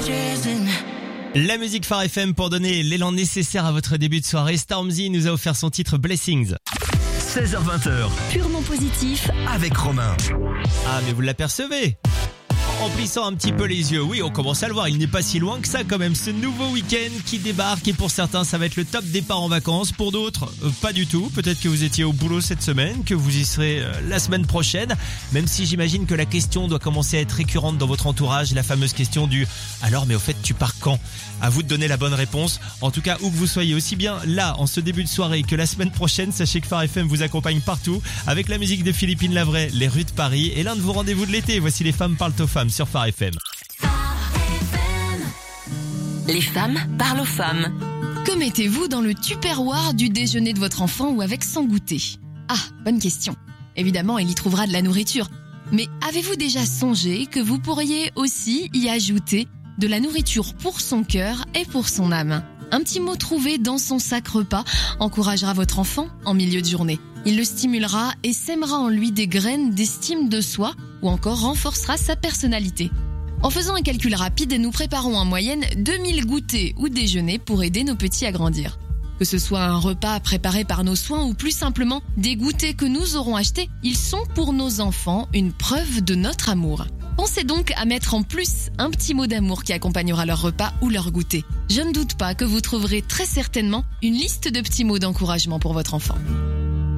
La musique Phare FM pour donner l'élan nécessaire à votre début de soirée. Stormzy nous a offert son titre Blessings. 16h20, Purement positif. avec Romain. Ah mais vous l'apercevez en plissant un petit peu les yeux. Oui, on commence à le voir, il n'est pas si loin que ça quand même. Ce nouveau week-end qui débarque et pour certains ça va être le top départ en vacances. Pour d'autres, pas du tout. Peut-être que vous étiez au boulot cette semaine, que vous y serez la semaine prochaine. Même si j'imagine que la question doit commencer à être récurrente dans votre entourage. La fameuse question du « Alors mais au fait tu pars quand ?» À vous de donner la bonne réponse. En tout cas, où que vous soyez, aussi bien là en ce début de soirée que la semaine prochaine, sachez que Phare FM vous accompagne partout avec la musique de Philippine Lavray, les rues de Paris et l'un de vos rendez-vous de l'été. Voici Les Femmes parlent aux femmes sur Phare FM. Les femmes parlent aux femmes. Que mettez-vous dans le tupperware du déjeuner de votre enfant ou avec son goûter ? Ah, bonne question. Évidemment, il y trouvera de la nourriture. Mais avez-vous déjà songé que vous pourriez aussi y ajouter de la nourriture pour son cœur et pour son âme ? Un petit mot trouvé dans son sac repas encouragera votre enfant en milieu de journée. Il le stimulera et sèmera en lui des graines d'estime de soi ou encore renforcera sa personnalité. En faisant un calcul rapide, nous préparons en moyenne 2000 goûters ou déjeuners pour aider nos petits à grandir. Que ce soit un repas préparé par nos soins ou plus simplement des goûters que nous aurons achetés, ils sont pour nos enfants une preuve de notre amour. Pensez donc à mettre en plus un petit mot d'amour qui accompagnera leur repas ou leur goûter. Je ne doute pas que vous trouverez très certainement une liste de petits mots d'encouragement pour votre enfant.